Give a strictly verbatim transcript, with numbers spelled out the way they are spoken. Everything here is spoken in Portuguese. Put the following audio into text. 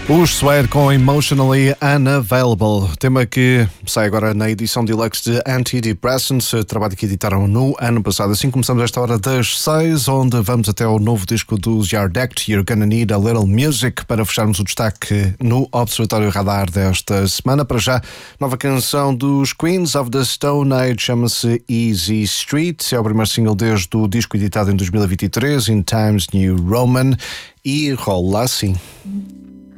Os Suede com Emotionally Unavailable, tema que sai agora na edição deluxe de Antidepressants, trabalho que editaram no ano passado. Assim começamos esta hora das seis, onde vamos até ao novo disco dos Yardect, You're Gonna Need a Little Music, para fecharmos o destaque no Observatório Radar desta semana. Para já, nova canção dos Queens of the Stone Age, chama-se Easy Street, é o primeiro single desde o disco editado em dois mil e vinte e três, In Times New Roman, e rola assim.